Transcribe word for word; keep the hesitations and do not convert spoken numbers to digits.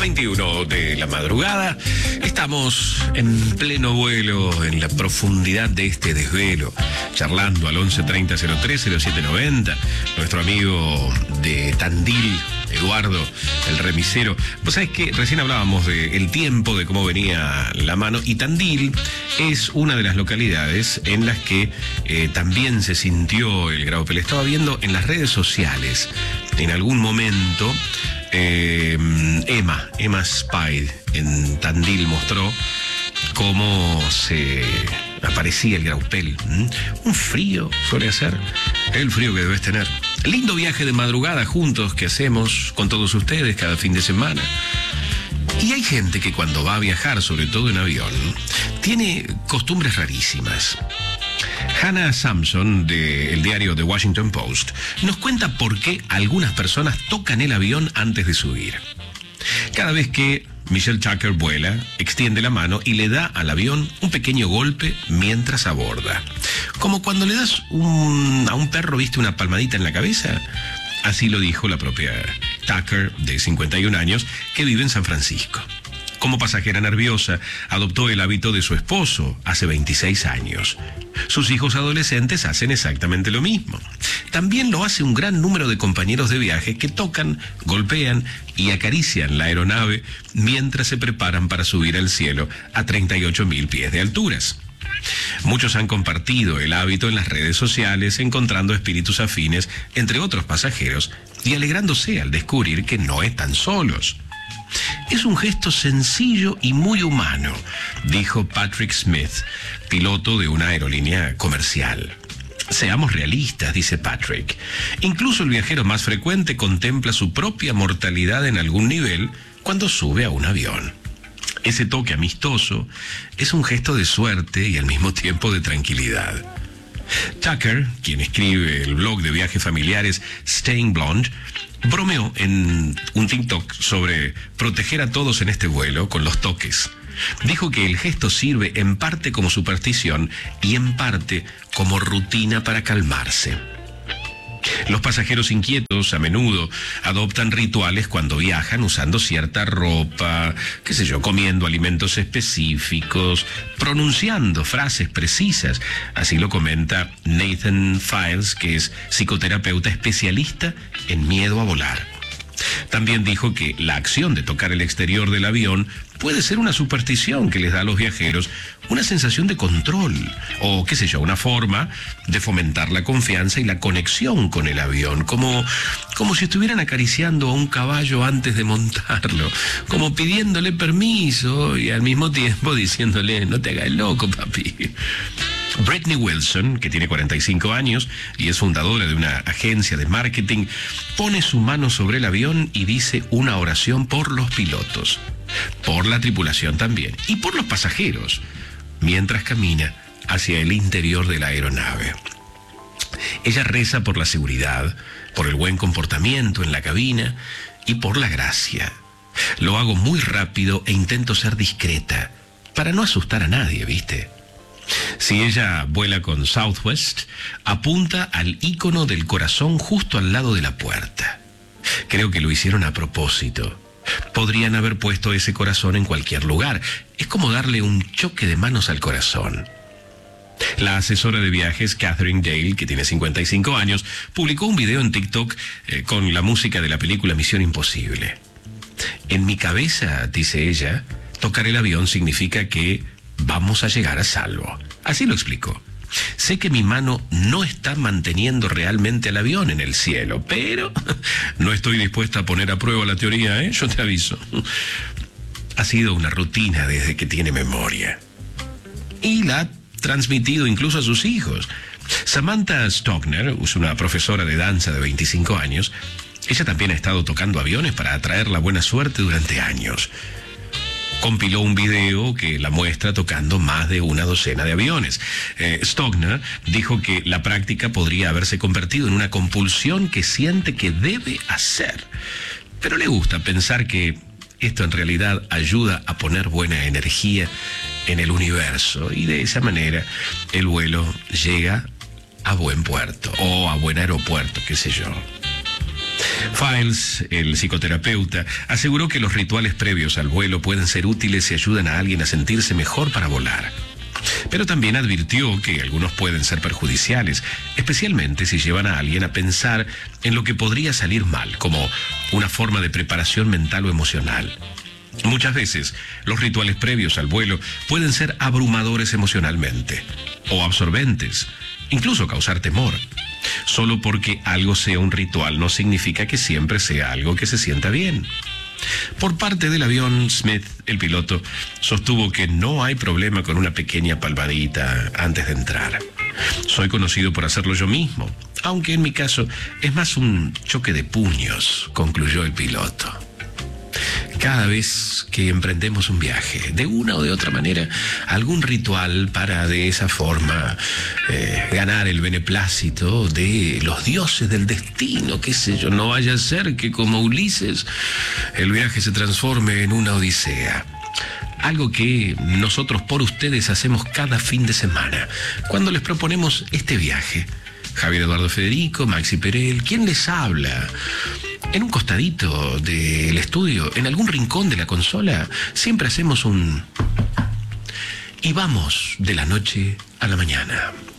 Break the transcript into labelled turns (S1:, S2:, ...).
S1: veintiuno de la madrugada. Estamos en pleno vuelo, en la profundidad de este desvelo, charlando al once treinta cero tres cero siete noventa. Nuestro amigo de Tandil, Eduardo, el remisero. Pues sabes que recién hablábamos del tiempo, de cómo venía la mano, y Tandil es una de las localidades en las que eh, también se sintió el graupel. Estaba viendo en las redes sociales, en algún momento, eh, Emma, Emma Spide en Tandil mostró cómo se aparecía el graupel. ¿Mm? Un frío suele hacer, el frío que debes tener. Lindo viaje de madrugada juntos que hacemos con todos ustedes cada fin de semana. Y hay gente que cuando va a viajar, sobre todo en avión, tiene costumbres rarísimas. Hannah Sampson, del diario The Washington Post, nos cuenta por qué algunas personas tocan el avión antes de subir. Cada vez que Michelle Tucker vuela, extiende la mano y le da al avión un pequeño golpe mientras aborda. Como cuando le das un, a un perro, ¿viste?, una palmadita en la cabeza. Así lo dijo la propia Tucker, de cincuenta y un años, que vive en San Francisco. Como pasajera nerviosa, adoptó el hábito de su esposo hace veintiséis años. Sus hijos adolescentes hacen exactamente lo mismo. También lo hace un gran número de compañeros de viaje que tocan, golpean y acarician la aeronave mientras se preparan para subir al cielo a treinta y ocho mil pies de alturas. Muchos han compartido el hábito en las redes sociales, encontrando espíritus afines entre otros pasajeros y alegrándose al descubrir que no están solos. Es un gesto sencillo y muy humano, dijo Patrick Smith, piloto de una aerolínea comercial. Seamos realistas, dice Patrick. Incluso el viajero más frecuente contempla su propia mortalidad en algún nivel cuando sube a un avión. Ese toque amistoso es un gesto de suerte y al mismo tiempo de tranquilidad. Tucker, quien escribe el blog de viajes familiares Staying Blonde, bromeó en un TikTok sobre proteger a todos en este vuelo con los toques. Dijo que el gesto sirve en parte como superstición y en parte como rutina para calmarse. Los pasajeros inquietos a menudo adoptan rituales cuando viajan usando cierta ropa, qué sé yo, comiendo alimentos específicos, pronunciando frases precisas. Así lo comenta Nathan Files, que es psicoterapeuta especialista en miedo a volar. También dijo que la acción de tocar el exterior del avión puede ser una superstición que les da a los viajeros una sensación de control, o qué sé yo, una forma de fomentar la confianza y la conexión con el avión, como, como si estuvieran acariciando a un caballo antes de montarlo, como pidiéndole permiso y al mismo tiempo diciéndole: no te hagas loco, papi. Brittany Wilson, que tiene cuarenta y cinco años y es fundadora de una agencia de marketing, pone su mano sobre el avión y dice una oración por los pilotos, por la tripulación también, y por los pasajeros, mientras camina hacia el interior de la aeronave. Ella reza por la seguridad, por el buen comportamiento en la cabina y por la gracia. Lo hago muy rápido e intento ser discreta, para no asustar a nadie, ¿viste? Si ella vuela con Southwest, apunta al icono del corazón justo al lado de la puerta. Creo que lo hicieron a propósito. Podrían haber puesto ese corazón en cualquier lugar. Es como darle un choque de manos al corazón. La asesora de viajes Catherine Dale, que tiene cincuenta y cinco años, publicó un video en TikTok eh, con la música de la película Misión Imposible. En mi cabeza, dice ella, tocar el avión significa que vamos a llegar a salvo. Así lo explicó. Sé que mi mano no está manteniendo realmente al avión en el cielo, pero no estoy dispuesta a poner a prueba la teoría, ¿eh? Yo te aviso. Ha sido una rutina desde que tiene memoria. Y la ha transmitido incluso a sus hijos. Samantha Stockner es una profesora de danza de veinticinco años. Ella también ha estado tocando aviones para atraer la buena suerte durante años. Compiló un video que la muestra tocando más de una docena de aviones. Eh, Stockner dijo que la práctica podría haberse convertido en una compulsión que siente que debe hacer, pero le gusta pensar que esto en realidad ayuda a poner buena energía en el universo y de esa manera el vuelo llega a buen puerto o a buen aeropuerto, qué sé yo. Files, el psicoterapeuta, aseguró que los rituales previos al vuelo pueden ser útiles y ayudan a alguien a sentirse mejor para volar. Pero también advirtió que algunos pueden ser perjudiciales, especialmente si llevan a alguien a pensar en lo que podría salir mal, como una forma de preparación mental o emocional. Muchas veces, los rituales previos al vuelo pueden ser abrumadores emocionalmente, o absorbentes, incluso causar temor. Solo porque algo sea un ritual no significa que siempre sea algo que se sienta bien. Por parte del avión, Smith, el piloto, sostuvo que no hay problema con una pequeña palmadita antes de entrar. Soy conocido por hacerlo yo mismo, aunque en mi caso es más un choque de puños, concluyó el piloto. Cada vez que emprendemos un viaje, de una o de otra manera, algún ritual para de esa forma eh, ganar el beneplácito de los dioses del destino, qué sé yo, no vaya a ser que como Ulises el viaje se transforme en una odisea. Algo que nosotros por ustedes hacemos cada fin de semana, cuando les proponemos este viaje. Javier Eduardo Federico, Maxi Perel, ¿quién les habla? En un costadito del estudio, en algún rincón de la consola, siempre hacemos un... y vamos de la noche a la mañana.